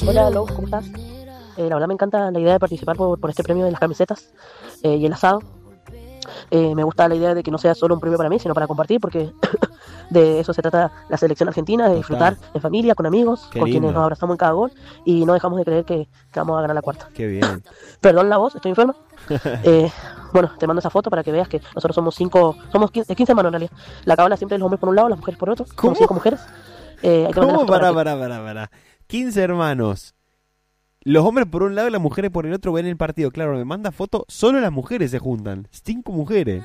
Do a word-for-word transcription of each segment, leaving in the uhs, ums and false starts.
Hola, Lau, ¿cómo estás? Eh, la verdad me encanta la idea de participar por, por este premio de las camisetas eh, y el asado. Eh, me gusta la idea de que no sea solo un premio para mí, sino para compartir, porque de eso se trata la selección argentina, de disfrutar Total. en familia, con amigos, Qué con quienes nos lindo. abrazamos en cada gol y no dejamos de creer que, que vamos a ganar la cuarta. Qué bien. Perdón la voz, estoy enferma. Eh, bueno, te mando esa foto para que veas que nosotros somos cinco, somos quince, quince hermanos en realidad. La cábala siempre de los hombres por un lado, las mujeres por otro, somos ¿Cómo? cinco mujeres. Eh, ahí te mandé la ¿Cómo? foto para Pará, que... pará, pará, pará. quince hermanos. Los hombres por un lado y las mujeres por el otro ven el partido. Claro, me manda foto. Solo las mujeres se juntan. Cinco mujeres.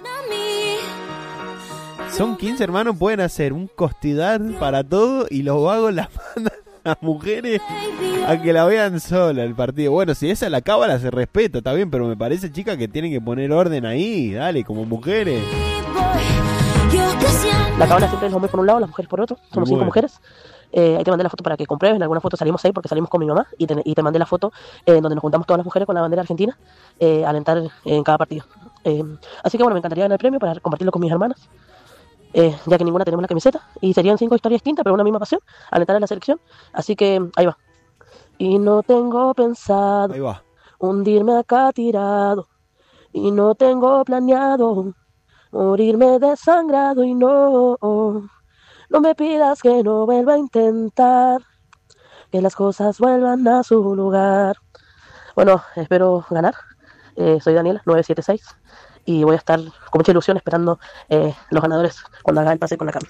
Son quince hermanos, pueden hacer un costidad para todo y los vagos las mandan a las mujeres a que la vean sola el partido. Bueno, si esa es la cábala se respeta, está bien, pero me parece, chica, que tienen que poner orden ahí, dale, como mujeres. La cábala siempre de los hombres por un lado, las mujeres por otro, somos cinco Bueno, mujeres. Eh, ahí te mandé la foto para que compruebes. En alguna foto salimos seis porque salimos con mi mamá. Y te, y te mandé la foto eh, en donde nos juntamos todas las mujeres con la bandera argentina eh, a alentar en cada partido. Eh, así que bueno, me encantaría ganar el premio para compartirlo con mis hermanas, eh, ya que ninguna tenemos la camiseta. Y serían cinco historias distintas, pero una misma pasión, alentar a la selección. Así que ahí va. Y no tengo pensado ahí va. hundirme acá tirado. Y no tengo planeado morirme desangrado. Y no, no me pidas que no vuelva a intentar que las cosas vuelvan a su lugar. Bueno, espero ganar. Eh, soy Daniela, nueve siete seis, y voy a estar con mucha ilusión esperando eh, los ganadores cuando haga el pase con la cama.